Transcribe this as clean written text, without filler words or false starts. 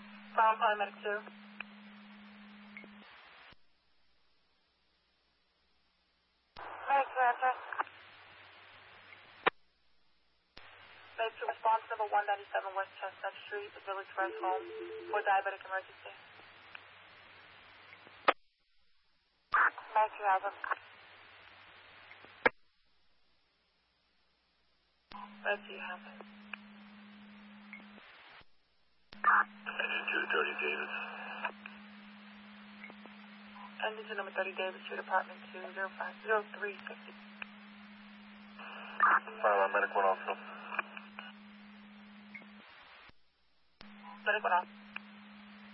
Paramedic 2. Medic 2, answer. Medic 2, response number 197 West Chestnut Street, the Village Rest Home, for diabetic emergency. Medic 2 has him. Medic 2 has him. Engine 2, 30 Davis. Engine 2, number 30 Davis Street, apartment 2050350. Medic 1 also. Medic 1 off.